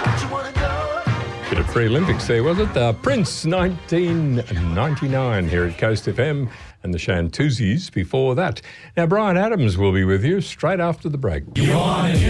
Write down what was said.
Bit of pre-Olympics there, was it? Prince, 1999 here at Coast FM, and the Shantuzis before that. Now, Brian Adams will be with you straight after the break.